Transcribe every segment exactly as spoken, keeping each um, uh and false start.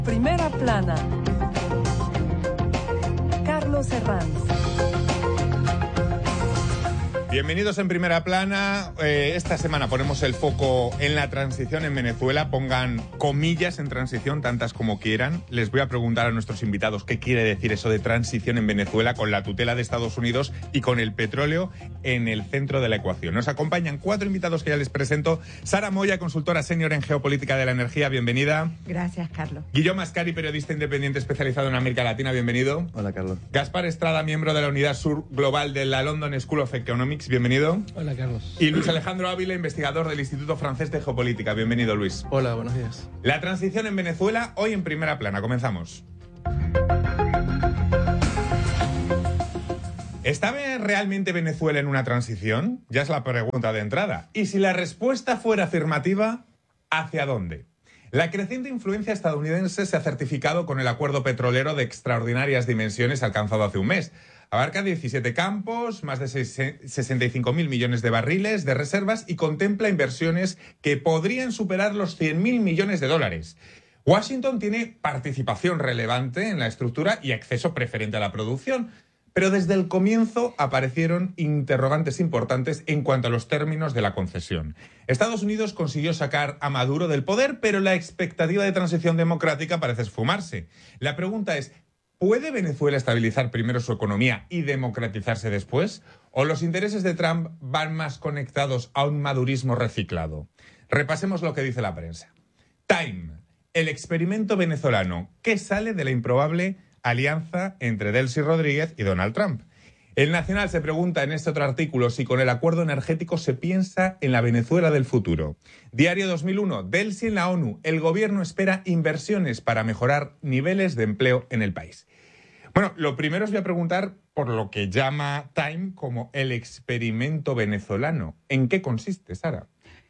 Primera plana. Carlos Herranz. Bienvenidos en Primera Plana. Eh, esta semana ponemos el foco en la transición en Venezuela. Pongan comillas en transición, tantas como quieran. Les voy a preguntar a nuestros invitados qué quiere decir eso de transición en Venezuela con la tutela de Estados Unidos y con el petróleo en el centro de la ecuación. Nos acompañan cuatro invitados que ya les presento. Sara Moya, consultora senior en geopolítica de la energía. Bienvenida. Gracias, Carlos. Guillaume Ascari, periodista independiente especializado en América Latina. Bienvenido. Hola, Carlos. Gaspar Estrada, miembro de la Unidad Sur Global de la London School of Economics. Bienvenido. Hola, Carlos. Y Luis Alejandro Ávila, investigador del Instituto Francés de Geopolítica. Bienvenido, Luis. Hola, buenos días. La transición en Venezuela, hoy en Primera Plana. Comenzamos. ¿Está realmente Venezuela en una transición? Ya es la pregunta de entrada. Y si la respuesta fuera afirmativa, ¿hacia dónde? La creciente influencia estadounidense se ha certificado con el acuerdo petrolero de extraordinarias dimensiones alcanzado hace un mes. Abarca diecisiete campos, más de sesenta y cinco mil millones de barriles de reservas y contempla inversiones que podrían superar los cien mil millones de dólares. Washington tiene participación relevante en la estructura y acceso preferente a la producción, pero desde el comienzo aparecieron interrogantes importantes en cuanto a los términos de la concesión. Estados Unidos consiguió sacar a Maduro del poder, pero la expectativa de transición democrática parece esfumarse. La pregunta es, ¿puede Venezuela estabilizar primero su economía y democratizarse después? ¿O los intereses de Trump van más conectados a un madurismo reciclado? Repasemos lo que dice la prensa. Time, el experimento venezolano. ¿Qué sale de la improbable alianza entre Delcy Rodríguez y Donald Trump? El Nacional se pregunta en este otro artículo si con el acuerdo energético se piensa en la Venezuela del futuro. Diario dos mil uno, Delcy en la ONU. El gobierno espera inversiones para mejorar niveles de empleo en el país. Bueno, lo primero os voy a preguntar por lo que llama Time como el experimento venezolano. ¿En qué consiste, Sara?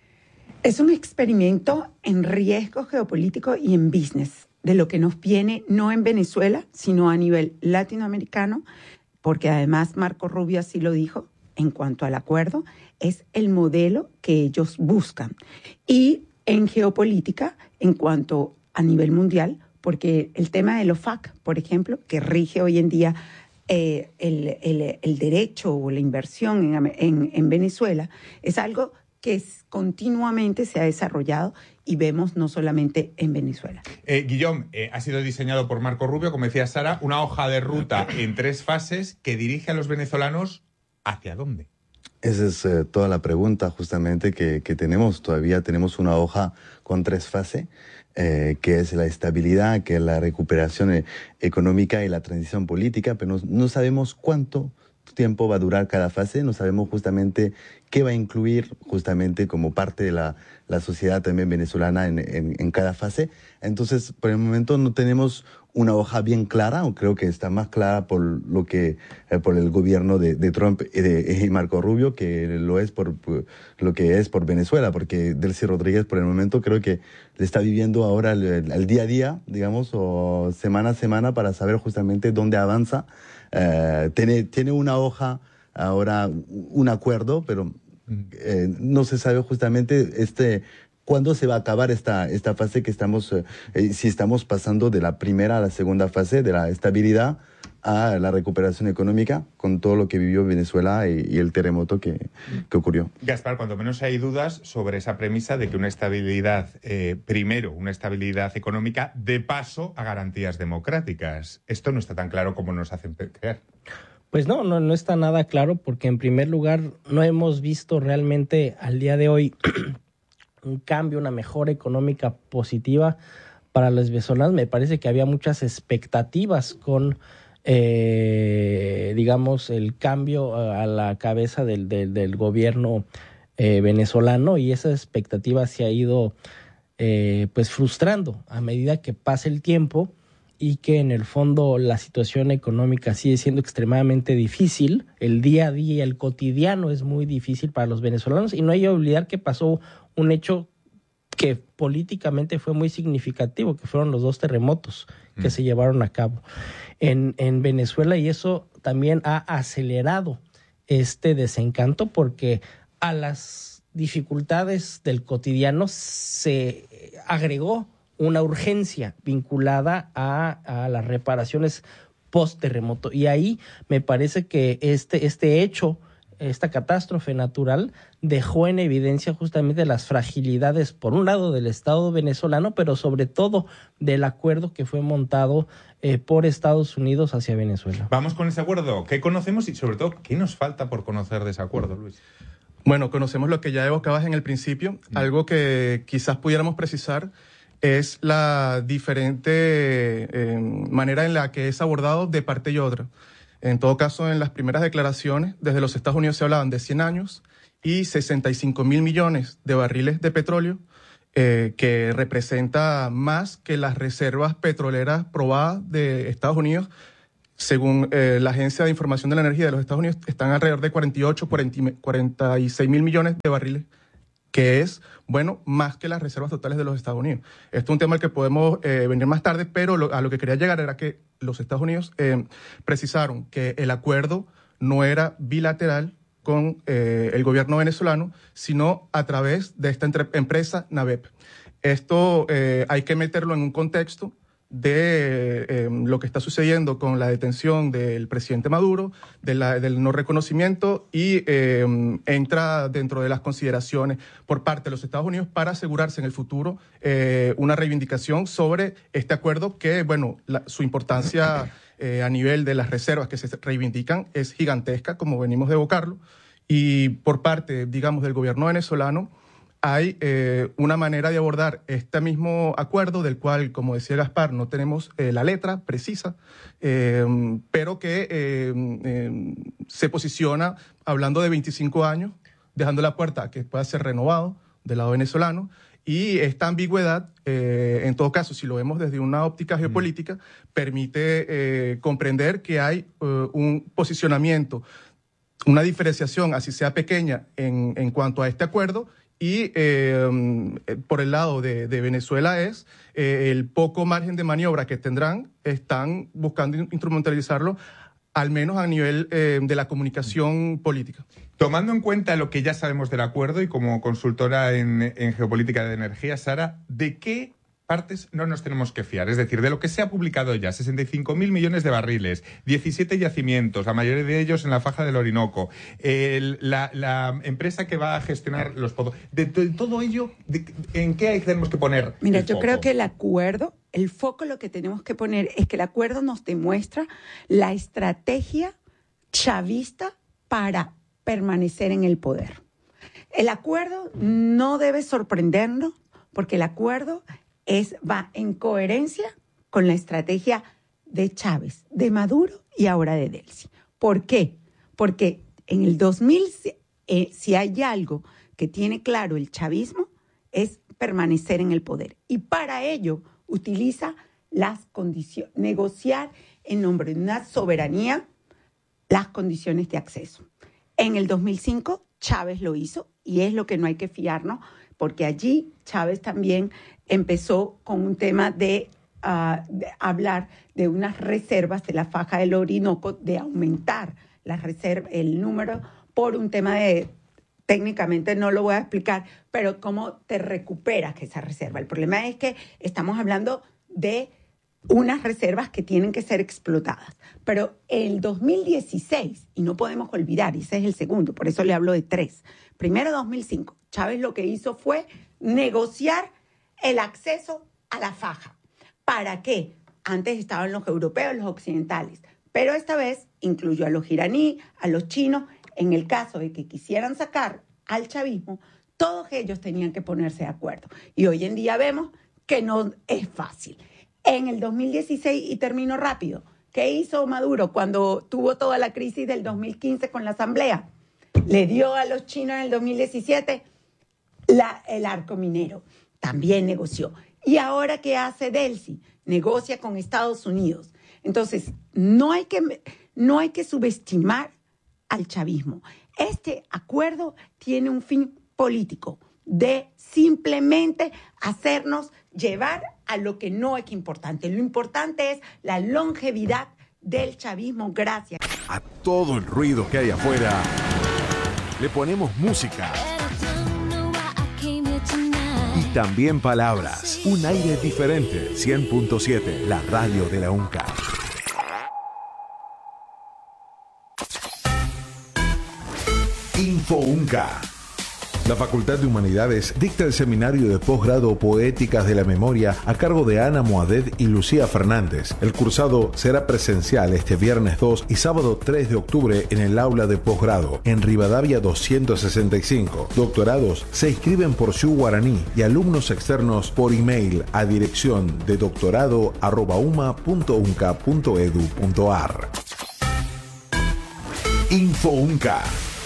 Es un experimento en riesgo geopolítico y en business, de lo que nos viene no en Venezuela, sino a nivel latinoamericano, porque además Marco Rubio así lo dijo en cuanto al acuerdo, es el modelo que ellos buscan. Y en geopolítica, en cuanto a nivel mundial, porque el tema del O F A C, por ejemplo, que rige hoy en día eh, el, el, el derecho o la inversión en, en, en Venezuela, es algo que es, continuamente se ha desarrollado y vemos no solamente en Venezuela. Eh, Guillaume, eh, ha sido diseñado por Marco Rubio, como decía Sara, una hoja de ruta en tres fases que dirige a los venezolanos ¿hacia dónde? Esa es eh, toda la pregunta justamente que, que tenemos. Todavía tenemos una hoja con tres fases, eh, que es la estabilidad, que es la recuperación eh, económica y la transición política, pero no, no sabemos cuánto tiempo va a durar cada fase, no sabemos justamente qué va a incluir justamente como parte de la, la sociedad también venezolana en, en, en cada fase. Entonces, por el momento no tenemos una hoja bien clara, o creo que está más clara por lo que eh, por el gobierno de, de Trump y de y Marco Rubio que lo es por, por lo que es por Venezuela, porque Delcy Rodríguez por el momento creo que le está viviendo ahora el, el, el día a día, digamos, o semana a semana para saber justamente dónde avanza. Uh, tiene, tiene una hoja, ahora un acuerdo, pero eh, no se sabe justamente este cuándo se va a acabar esta, esta fase que estamos, eh, si estamos pasando de la primera a la segunda fase, de la estabilidad a la recuperación económica, con todo lo que vivió Venezuela y, y el terremoto que, que ocurrió. Gaspar, cuando menos hay dudas sobre esa premisa de que una estabilidad, eh, primero, una estabilidad económica, dé paso a garantías democráticas. Esto no está tan claro como nos hacen creer. Pues no, no, no está nada claro, porque en primer lugar no hemos visto realmente al día de hoy un cambio, una mejora económica positiva para los venezolanos. Me parece que había muchas expectativas con Eh, digamos, el cambio a la cabeza del, del, del gobierno eh, venezolano, y esa expectativa se ha ido eh, pues frustrando a medida que pasa el tiempo, y que en el fondo la situación económica sigue siendo extremadamente difícil. El día a día, el cotidiano es muy difícil para los venezolanos, y no hay que olvidar que pasó un hecho que políticamente fue muy significativo, que fueron los dos terremotos que mm. se llevaron a cabo en, en Venezuela, y eso también ha acelerado este desencanto, porque a las dificultades del cotidiano se agregó una urgencia vinculada a, a las reparaciones post-terremoto. Y ahí me parece que este, este hecho, esta catástrofe natural, dejó en evidencia justamente las fragilidades, por un lado, del Estado venezolano, pero sobre todo del acuerdo que fue montado eh, por Estados Unidos hacia Venezuela. Vamos con ese acuerdo. ¿Qué conocemos y, sobre todo, qué nos falta por conocer de ese acuerdo, Luis? Bueno, conocemos lo que ya evocabas en el principio. Mm. Algo que quizás pudiéramos precisar es la diferente eh, manera en la que es abordado de parte y otra. En todo caso, en las primeras declaraciones, desde los Estados Unidos se hablaban de cien años y sesenta y cinco mil millones de barriles de petróleo, eh, que representa más que las reservas petroleras probadas de Estados Unidos. Según eh, la Agencia de Información de la Energía de los Estados Unidos, están alrededor de cuarenta y ocho, cuarenta y seis mil millones de barriles, que es, bueno, más que las reservas totales de los Estados Unidos. Esto es un tema al que podemos eh, venir más tarde, pero lo, a lo que quería llegar era que los Estados Unidos eh, precisaron que el acuerdo no era bilateral con eh, el gobierno venezolano, sino a través de esta entre- empresa NAVEP. Esto eh, hay que meterlo en un contexto de eh, lo que está sucediendo con la detención del presidente Maduro, de la, del no reconocimiento, y eh, entra dentro de las consideraciones por parte de los Estados Unidos para asegurarse en el futuro eh, una reivindicación sobre este acuerdo que, bueno, la, su importancia eh, a nivel de las reservas que se reivindican es gigantesca, como venimos de evocarlo, y por parte, digamos, del gobierno venezolano, hay eh, una manera de abordar este mismo acuerdo, del cual, como decía Gaspar, no tenemos eh, la letra precisa, eh, pero que eh, eh, se posiciona hablando de veinticinco años, dejando la puerta a que pueda ser renovado del lado venezolano. Y esta ambigüedad, eh, en todo caso, si lo vemos desde una óptica geopolítica, permite eh, comprender que hay eh, un posicionamiento, una diferenciación, así sea pequeña, en, en cuanto a este acuerdo. Y eh, por el lado de, de Venezuela es eh, el poco margen de maniobra que tendrán, están buscando instrumentalizarlo, al menos a nivel eh, de la comunicación política. Tomando en cuenta lo que ya sabemos del acuerdo y como consultora en, en geopolítica de energía, Sara, ¿de qué partes no nos tenemos que fiar? Es decir, de lo que se ha publicado ya, sesenta y cinco mil millones de barriles, diecisiete yacimientos, la mayoría de ellos en la faja del Orinoco, el, la, la empresa que va a gestionar los pozos, de, de todo ello, de, ¿en qué tenemos que poner Mira, el yo foco? creo que el acuerdo, el foco lo que tenemos que poner es que el acuerdo nos demuestra la estrategia chavista para permanecer en el poder. El acuerdo no debe sorprendernos porque el acuerdo es, va en coherencia con la estrategia de Chávez, de Maduro y ahora de Delcy. ¿Por qué? Porque en el dos mil, eh, si hay algo que tiene claro el chavismo, es permanecer en el poder. Y para ello utiliza las condiciones, negociar en nombre de una soberanía las condiciones de acceso. En el dos mil cinco Chávez lo hizo y es lo que no hay que fiarnos, porque allí Chávez también empezó con un tema de, uh, de hablar de unas reservas de la faja del Orinoco, de aumentar las reservas, el número, por un tema de, técnicamente no lo voy a explicar, pero cómo te recuperas esa reserva. El problema es que estamos hablando de unas reservas que tienen que ser explotadas. Pero el dos mil dieciséis, y no podemos olvidar, y ese es el segundo, por eso le hablo de tres. Primero, dos mil cinco, Chávez lo que hizo fue negociar el acceso a la faja. ¿Para qué? Antes estaban los europeos, los occidentales, pero esta vez incluyó a los iraníes, a los chinos. En el caso de que quisieran sacar al chavismo, todos ellos tenían que ponerse de acuerdo. Y hoy en día vemos que no es fácil. En el dos mil dieciséis, y termino rápido, ¿qué hizo Maduro cuando tuvo toda la crisis del dos mil quince con la asamblea? Le dio a los chinos en el dos mil diecisiete la, el arco minero. También negoció. ¿Y ahora qué hace Delcy? Negocia con Estados Unidos. Entonces, no hay que, no hay que subestimar al chavismo. Este acuerdo tiene un fin político de simplemente hacernos llevar a lo que no es importante. Lo importante es la longevidad del chavismo. Gracias. A todo el ruido que hay afuera, le ponemos música y también palabras. Un aire diferente. cien punto siete, la radio de la UNCA. Info UNCA. La Facultad de Humanidades dicta el seminario de posgrado Poéticas de la Memoria a cargo de Ana Moadet y Lucía Fernández. El cursado será presencial este viernes dos y sábado tres de octubre en el aula de posgrado, en Rivadavia doscientos sesenta y cinco. Doctorados se inscriben por Shu Guaraní y alumnos externos por email a dirección de doctorado arroba uma punto unca punto edu punto ar. Info UNCA.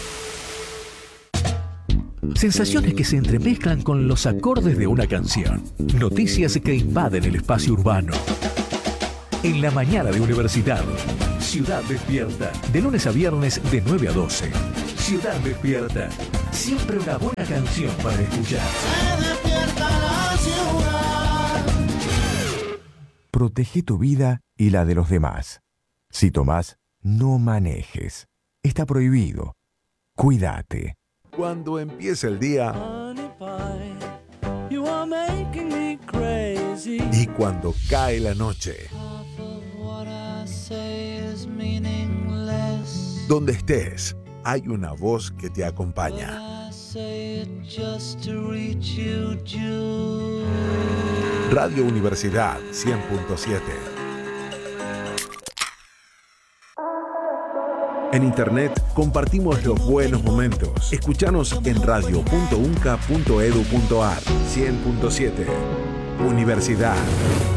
Sensaciones que se entremezclan con los acordes de una canción. Noticias que invaden el espacio urbano. En la mañana de Universidad. Ciudad Despierta. De lunes a viernes de nueve a doce. Ciudad Despierta. Siempre una buena canción para escuchar. Se despierta la ciudad. Protege tu vida y la de los demás. Si tomás, no manejes. Está prohibido. Cuídate. Cuando empieza el día y cuando cae la noche. Donde estés, hay una voz que te acompaña. Radio Universidad cien punto siete. En internet compartimos los buenos momentos. Escuchanos en radio punto unca punto edu punto ar. cien punto siete. Universidad.